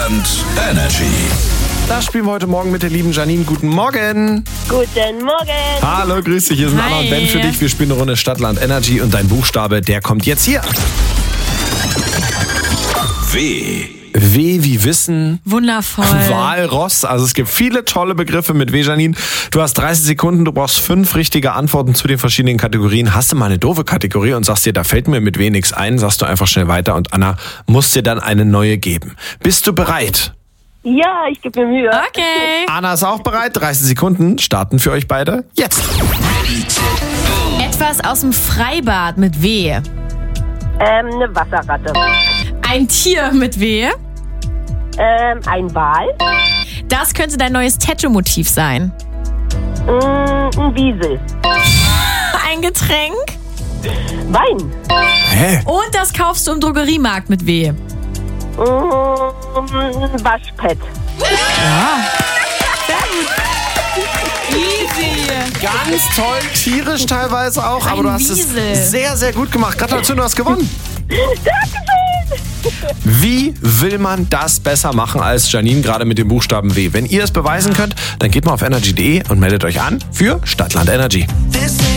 Stadtland Energy. Das spielen wir heute Morgen mit der lieben Janine. Guten Morgen. Guten Morgen. Hallo, grüß dich. Hier sind Anna und Ben für dich. Wir spielen eine Runde Stadtland Energy und dein Buchstabe, der kommt jetzt hier. W. W wie Wissen. Wundervoll. Walross. Also es gibt viele tolle Begriffe mit W, Janine. Du hast 30 Sekunden, du brauchst 5 richtige Antworten zu den verschiedenen Kategorien. Hast du mal eine doofe Kategorie und sagst dir, da fällt mir mit W nichts ein, sagst du einfach schnell weiter und Anna muss dir dann eine neue geben. Bist du bereit? Ja, ich gebe mir Mühe. Okay. Anna ist auch bereit. 30 Sekunden starten für euch beide jetzt. Etwas aus dem Freibad mit W. Eine Wasserratte. Ein Tier mit W. Ein Wal. Das könnte dein neues Tattoo-Motiv sein. Ein Wiesel. Ein Getränk. Wein. Hä? Und das kaufst du im Drogeriemarkt mit W. Waschpad. Easy. Ganz toll, tierisch teilweise auch, aber du hast Wiesel. es sehr, sehr gut gemacht. Gratulation, du hast gewonnen. Wie will man das besser machen als Janine gerade mit dem Buchstaben W? Wenn ihr es beweisen könnt, dann geht mal auf energy.de und meldet euch an für Stadtland Energy.